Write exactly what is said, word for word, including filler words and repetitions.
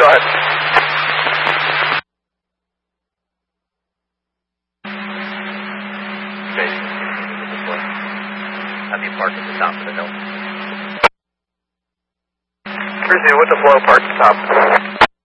Go ahead. Okay. Have you parked at the top of the hill? Cruising with the flow, park at the top.